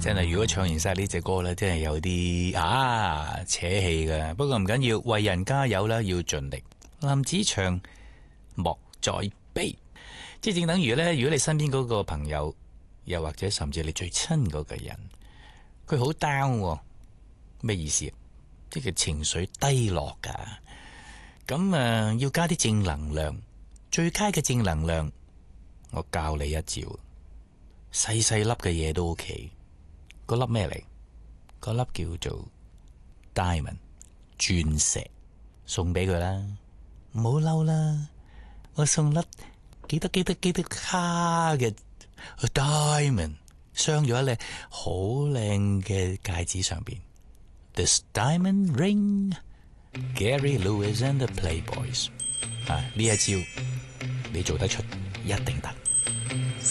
真係如果唱完晒呢隻歌呢，真係有啲扯氣㗎。不過唔緊要，為人加油啦，要盡力。林子祥莫再悲，即係正等於呢，如果你身邊嗰個朋友，又或者甚至你最親嗰個人，佢好 down，咩意思？即係情緒低落噶。咁要加啲正能量，最佳嘅正能量，我教你一招，細細粒嘅嘢都 OK。嗰粒咩嚟？嗰粒叫做 diamond 鑽石，送俾佢啦。唔好嬲啦，我送粒幾多卡嘅 diamond， 鑲咗咧好靚嘅戒指上邊。This diamond ring， Gary Lewis and the Playboys。呢一招你做得出，一定得。